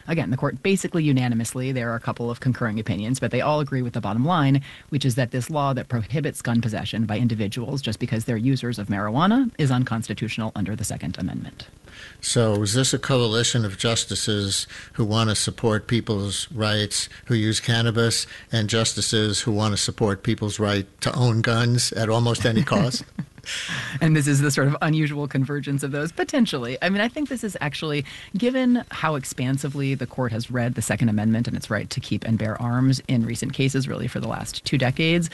again, the court basically unanimously, there are a couple of concurring opinions, but they all agree with the bottom line, which is that this law that prohibits gun possession by individuals just because they're users of marijuana is unconstitutional under the Second Amendment. So is this a coalition of justices who want to support people's rights who use cannabis and justices who want to support people's right to own guns at almost any cost? And this is the sort of unusual convergence of those, potentially. I mean, I think this is actually, given how expansively the court has read the Second Amendment and its right to keep and bear arms in recent cases, really for the last 2 decades,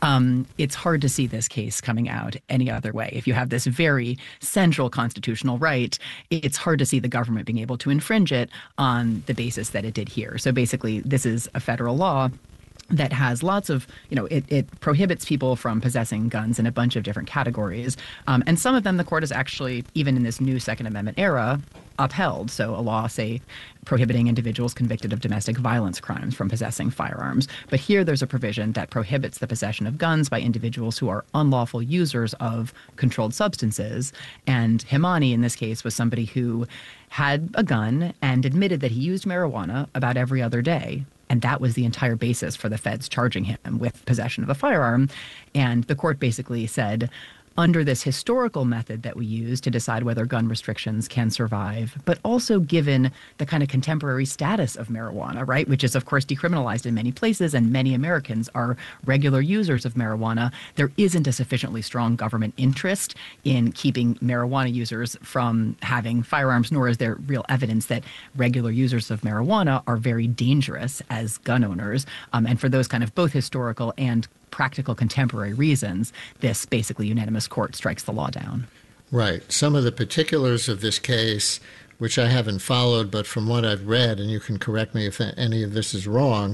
it's hard to see this case coming out any other way. If you have this very central constitutional right, it's hard to see the government being able to infringe it on the basis that it did here. So basically, this is a federal law that has lots of, it prohibits people from possessing guns in a bunch of different categories. And some of them the court has actually, even in this new Second Amendment era, upheld. So a law, say, prohibiting individuals convicted of domestic violence crimes from possessing firearms. But here there's a provision that prohibits the possession of guns by individuals who are unlawful users of controlled substances. And Himani, in this case, was somebody who had a gun and admitted that he used marijuana about every other day. And that was the entire basis for the feds charging him with possession of a firearm. And the court basically said, under this historical method that we use to decide whether gun restrictions can survive, but also given the kind of contemporary status of marijuana, right, which is, of course, decriminalized in many places, and many Americans are regular users of marijuana, there isn't a sufficiently strong government interest in keeping marijuana users from having firearms, nor is there real evidence that regular users of marijuana are very dangerous as gun owners. And for those kind of both historical and practical contemporary reasons, this basically unanimous court strikes the law down. Right. Some of the particulars of this case, which I haven't followed, but from what I've read, and you can correct me if any of this is wrong,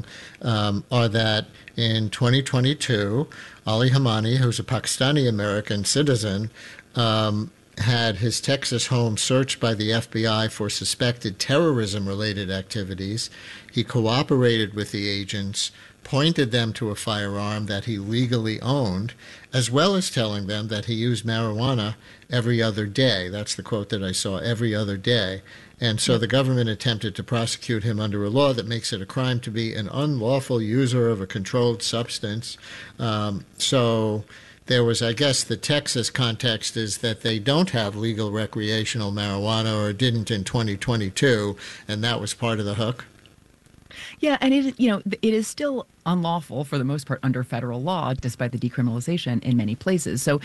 are that in 2022, Ali Himani, who's a Pakistani-American citizen, had his Texas home searched by the FBI for suspected terrorism-related activities. He cooperated with the agents, pointed them to a firearm that he legally owned, as well as telling them that he used marijuana every other day. That's the quote that I saw, every other day. And so the government attempted to prosecute him under a law that makes it a crime to be an unlawful user of a controlled substance. So there was, I guess, the Texas context is that they don't have legal recreational marijuana, or didn't in 2022, and that was part of the hook. Yeah, and it is still unlawful for the most part under federal law, despite the decriminalization in many places. So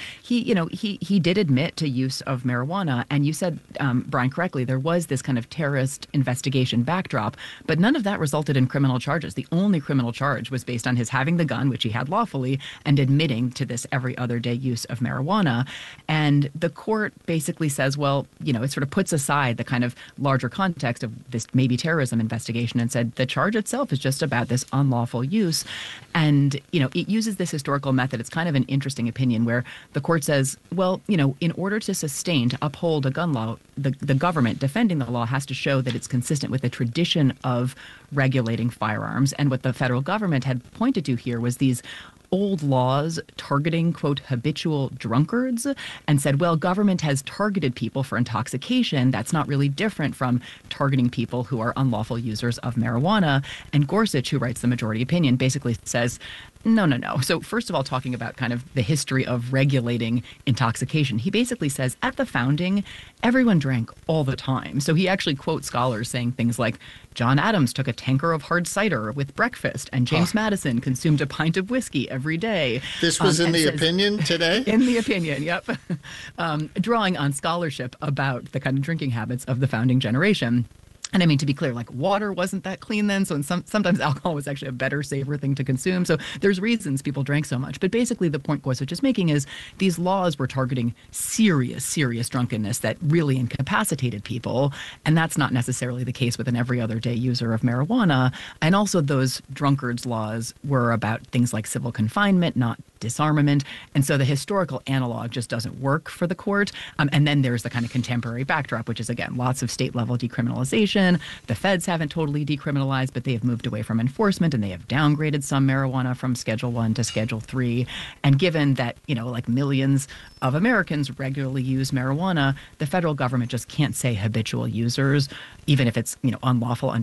he did admit to use of marijuana, and you said, Brian, correctly, there was this kind of terrorist investigation backdrop, but none of that resulted in criminal charges. The only criminal charge was based on his having the gun, which he had lawfully, and admitting to this every other day use of marijuana. And the court basically says, well, it sort of puts aside the kind of larger context of this maybe terrorism investigation and said the charge itself is just about this unlawful use. And, it uses this historical method. It's kind of an interesting opinion where the court says, well, in order to sustain, to uphold a gun law, the government defending the law has to show that it's consistent with a tradition of regulating firearms. And what the federal government had pointed to here was these old laws targeting, quote, habitual drunkards, and said, well, government has targeted people for intoxication. That's not really different from targeting people who are unlawful users of marijuana. And Gorsuch, who writes the majority opinion, basically says, no. So first of all, talking about kind of the history of regulating intoxication, he basically says at the founding, everyone drank all the time. So he actually quotes scholars saying things like, John Adams took a tanker of hard cider with breakfast, and James Madison consumed a pint of whiskey every day. This was in the opinion today? In the opinion, yep. Drawing on scholarship about the kind of drinking habits of the founding generation. And I mean, to be clear, like water wasn't that clean then. So sometimes alcohol was actually a better, safer thing to consume. So there's reasons people drank so much. But basically the point Gorsuch is making is these laws were targeting serious drunkenness that really incapacitated people. And that's not necessarily the case with an every other day user of marijuana. And also those drunkards laws were about things like civil confinement, not disarmament. And so the historical analog just doesn't work for the court. And then there's the kind of contemporary backdrop, which is, again, lots of state level decriminalization. The feds haven't totally decriminalized, but they have moved away from enforcement, and they have downgraded some marijuana from Schedule I to Schedule III. And given that, like millions of Americans regularly use marijuana, the federal government just can't say habitual users, even if it's, unlawful under